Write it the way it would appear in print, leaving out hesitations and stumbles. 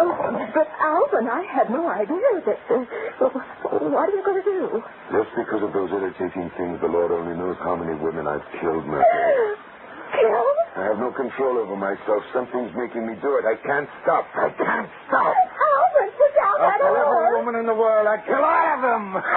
Oh, but Alvin, I had no idea that... what are you going to do? Just because of those irritating things, the Lord only knows how many women I've killed, Myrtle. Killed? I have no control over myself. Something's making me do it. I can't stop. I can't stop. Alvin, put down that I'll kill oar. every woman in the world. I kill all of them.